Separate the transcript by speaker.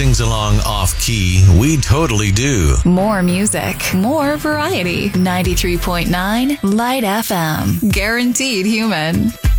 Speaker 1: sings along off-key, we totally do.
Speaker 2: More music, more variety. 93.9 Light FM. Guaranteed human.